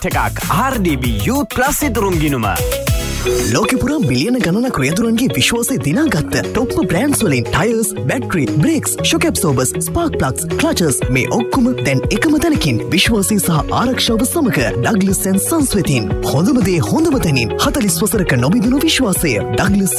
එකක් RDB Youth Plus ඉදරුම් ගිනුම. ලෝකෙ පුරා මිලියන ගණනක් රියදුරන්ගේ විශ්වාසය දිනාගත්ත টොප් බ්‍රෑන්ඩ්ස් වලින් tyres, battery, brakes, shock ඇබ්සෝබර්ස්, spark plugs, ක්ලචර්ස් මේ ඔක්කොම දැන් එකම තැනකින් විශ්වාසය සහ ආරක්ෂාව සමග ඩග්ලස් & සන්ස් වෙතින් හොඳම දේ හොඳම තැනින් 40 වසරක නොමිදුණු විශ්වාසය ඩග්ලස්